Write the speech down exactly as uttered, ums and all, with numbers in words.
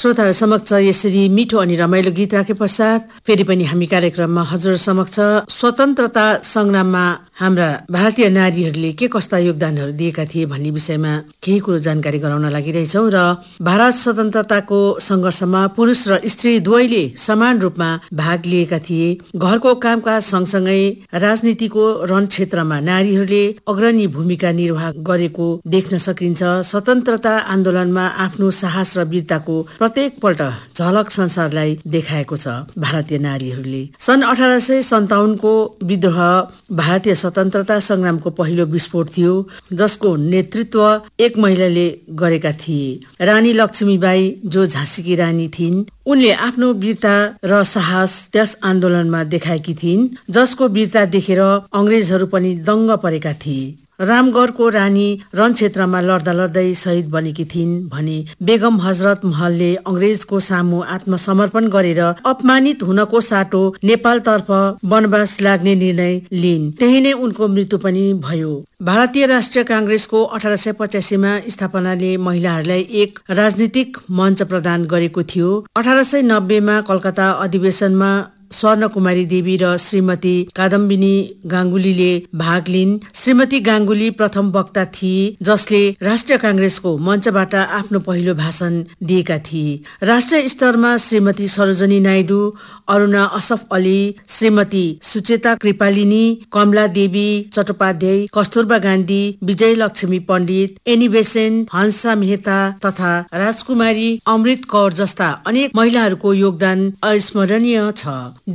श्रोताहरू समक्ष यसरी मिठो अनि रमाइलो गीत राखे पश्चात फेरि पनि हामी कार्यक्रममा हजुर समक्ष स्वतन्त्रता संग्राममा हाम्रा भारतीय नारीहरूले के कस्ता योगदानहरू दिएका थिए भन्ने विषयमा केही कुरो जानकारी गराउन लागिरहेछौँ र भारत स्वतन्त्रताको संघर्षमा पुरुष र स्त्री दुवैले समान रूपमा भाग लिएका थिए। घरको कामकाज सँगसँगै राजनीतिको रण क्षेत्रमा नारीहरूले अग्रणी भूमिका निर्वाह गरेको देख्न सकिन्छ। स्वतन्त्रता आन्दोलनमा आफ्नो साहस र वीरताको प्रत्येक पल्ट झलक संसारलाई देखाएको छ। भारतीय नारीहरूले सन् अठार सय सन्ताउन्नको विद्रोह भारतीय स्वतन्त्रता संग्रामको पहिलो विस्फोट थियो, जसको नेतृत्व एक महिलाले गरेका थिए। रानी लक्ष्मीबाई, जो झाँसीकी रानी थिइन्, उनले आफ्नो वीरता र साहस त्यस आन्दोलनमा देखाएकी थिइन्, जसको वीरता देखेर अंग्रेजहरू पनि दङ्ग परेका थिए। रामगढको रानी रणक्षेत्रमा लड्दा लड्दै शहीद बनेकी थिइन् भने बेगम हजरत महलले अंग्रेजको सामु आत्मसमर्पण गरेर अपमानित हुनको साटो नेपालतर्फ वनवास लाग्ने निर्णय लिइन्। त्यही नै उनको मृत्यु पनि भयो। भारतीय राष्ट्रिय कांग्रेसको अठार सय पचासीमा स्थापनाले महिलाहरूलाई एक राजनीतिक मञ्च प्रदान गरेको थियो। अठार सय नब्बेमा कलकत्ता अधिवेशनमा स्वर्ण कुमारी देवी र श्रीमती कादम्बिनी गांगुलीले भाग लिन्। श्रीमती गांगुली प्रथम वक्ता थिए, जसले राष्ट्रिय कांग्रेसको मञ्चबाट आफ्नो पहिलो भाषण दिएका थिए। राष्ट्रिय स्तरमा श्रीमती सरोजनी नायडू, अरुणा असफ अली, श्रीमती सुचेता कृपालिनी, कमला देवी चट्टोपाध्याय, कस्तुरबा गान्धी, विजय लक्ष्मी पण्डित, एनी बेसेन्ट, हंसा मेहता तथा राजकुमारी अमृत कौर जस्ता अनेक महिलाहरूको योगदान अविस्मरणीय छ।